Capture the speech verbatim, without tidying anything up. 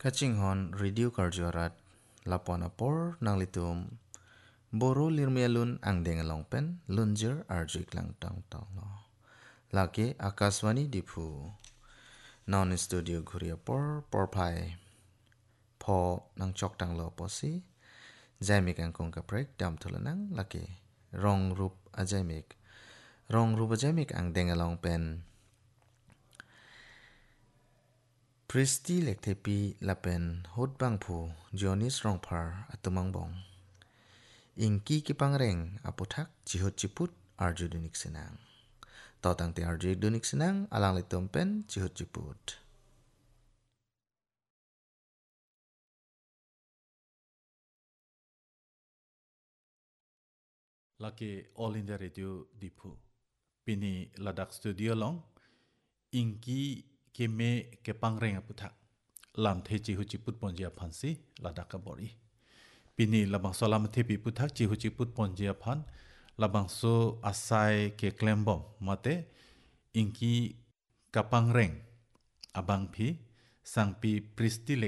Kaching hon radio karjorat lapon apor nang litum boro lirmialun ang dengalong pen lunjer arjik lang tang tang no. Laki Akaswani dipu non studio ghuria por por pai po nang chok tang lo posi jaimik ang kong kaprek dam thulanang laki rong rup ajaimik rong rup ajaimik ang dengalong pen Pristi lektepi lapen hot bangpu Jonis rongpar atumang bong. Ingki kipangreng apothak jihot jiput arju dunik senang. Totang te arju dunik senang alang litompen jihot jiput. Laki All India Radio Dipu. Pini Ladakh Studio long. Ingki keme kepangreng aputhak. Lam the jihu jiput ponjia phansi Ladakh bori. Pini labang so lam the pi puthak jihu jiput ponjia phan. Labang so asai ke klembom mate. Ingki kapangreng abang pi sang pi pristi lek